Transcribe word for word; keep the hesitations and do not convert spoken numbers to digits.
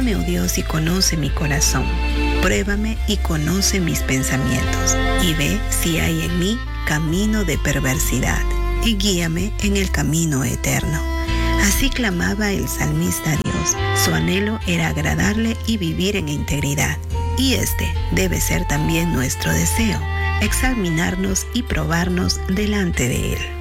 Mírame, oh Dios, y conoce mi corazón. Pruébame y conoce mis pensamientos, y ve si hay en mí camino de perversidad, y guíame en el camino eterno. Así clamaba el salmista a Dios. Su anhelo era agradarle y vivir en integridad. Y este debe ser también nuestro deseo, examinarnos y probarnos delante de Él.